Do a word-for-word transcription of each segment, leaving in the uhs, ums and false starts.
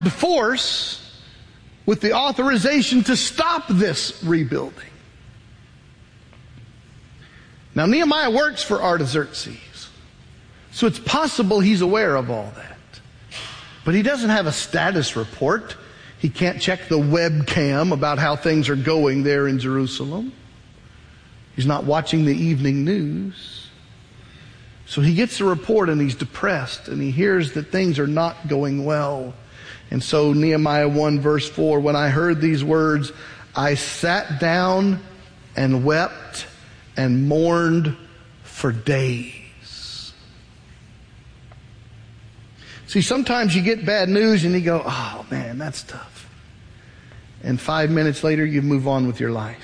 force with the authorization to stop this rebuilding. Now, Nehemiah works for Artaxerxes, so it's possible he's aware of all that. But he doesn't have a status report. He can't check the webcam about how things are going there in Jerusalem. He's not watching the evening news. So he gets a report and he's depressed and he hears that things are not going well. And so Nehemiah one verse four, when I heard these words, I sat down and wept and mourned for days. See, sometimes you get bad news and you go, oh man, that's tough. And five minutes later you move on with your life.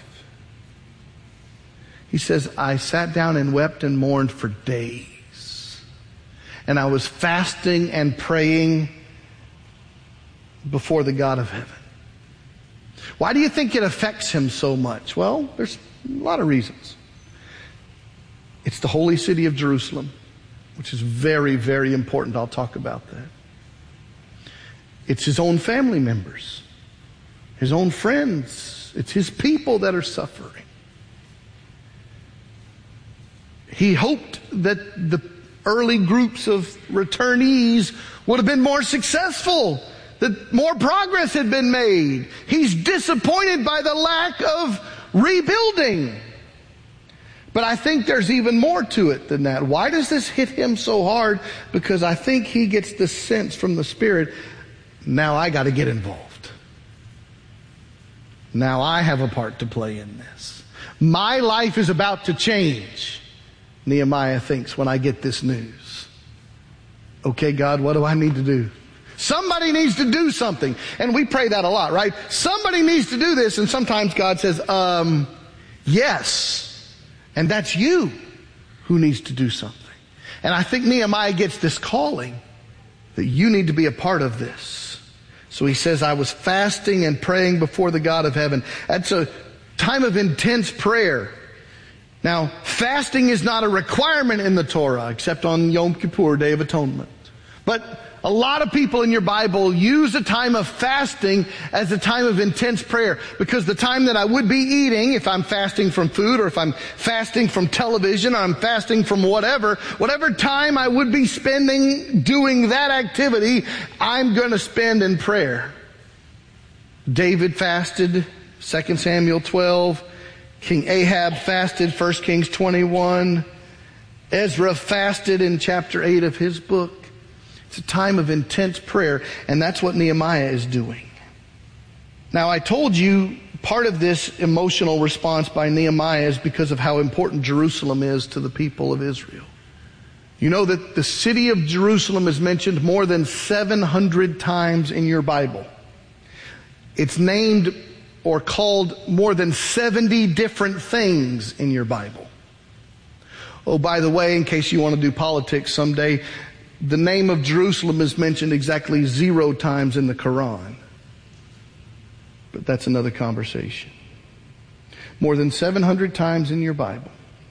He says, I sat down and wept and mourned for days. And I was fasting and praying before the God of heaven. Why do you think it affects him so much? Well, there's a lot of reasons. It's the holy city of Jerusalem, which is very, very important. I'll talk about that. It's his own family members, his own friends. It's his people that are suffering. He hoped that the early groups of returnees would have been more successful, that more progress had been made. He's disappointed by the lack of rebuilding. But I think there's even more to it than that. Why does this hit him so hard? Because I think he gets the sense from the Spirit, now I got to get involved. Now I have a part to play in this. My life is about to change, Nehemiah thinks, when I get this news. Okay, God, what do I need to do? Somebody needs to do something. And we pray that a lot, right? Somebody needs to do this. And sometimes God says, um, yes. And that's you who needs to do something. And I think Nehemiah gets this calling that you need to be a part of this. So he says, I was fasting and praying before the God of heaven. That's a time of intense prayer. Now, fasting is not a requirement in the Torah, except on Yom Kippur, Day of Atonement. But a lot of people in your Bible use a time of fasting as a time of intense prayer, because the time that I would be eating, if I'm fasting from food or if I'm fasting from television or I'm fasting from whatever, whatever time I would be spending doing that activity, I'm going to spend in prayer. David fasted, Second Samuel twelve. King Ahab fasted, First Kings twenty-one. Ezra fasted in chapter eight of his book. It's a time of intense prayer, and that's what Nehemiah is doing. Now, I told you part of this emotional response by Nehemiah is because of how important Jerusalem is to the people of Israel. You know that the city of Jerusalem is mentioned more than seven hundred times in your Bible. It's named or called more than seventy different things in your Bible. Oh, by the way, in case you want to do politics someday, the name of Jerusalem is mentioned exactly zero times in the Quran. But that's another conversation. More than seven hundred times in your Bible.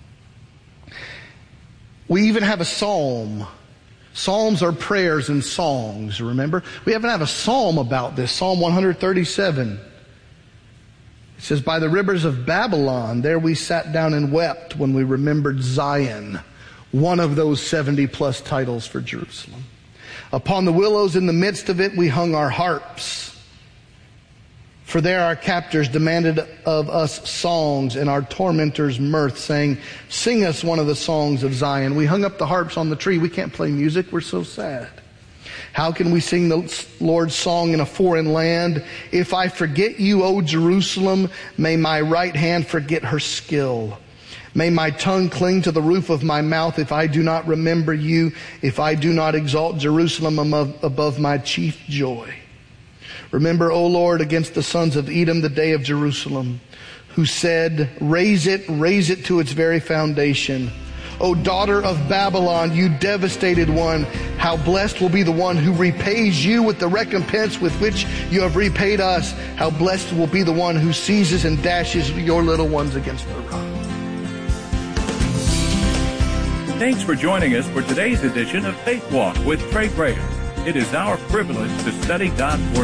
We even have a psalm. Psalms are prayers and songs, remember? We even have a psalm about this, Psalm one thirty-seven. It says, by the rivers of Babylon, there we sat down and wept when we remembered Zion. One of those seventy plus titles for Jerusalem. Upon the willows in the midst of it we hung our harps. For there our captors demanded of us songs and our tormentors mirth, saying, sing us one of the songs of Zion. We hung up the harps on the tree. We can't play music. We're so sad. How can we sing the Lord's song in a foreign land? If I forget you, O Jerusalem, may my right hand forget her skill. May my tongue cling to the roof of my mouth if I do not remember you, if I do not exalt Jerusalem above, above my chief joy. Remember, O Lord, against the sons of Edom the day of Jerusalem, who said, raise it, raise it to its very foundation. O daughter of Babylon, you devastated one, how blessed will be the one who repays you with the recompense with which you have repaid us. How blessed will be the one who seizes and dashes your little ones against the rock. Thanks for joining us for today's edition of Faith Walk with Trey Graham. It is our privilege to study God's Word.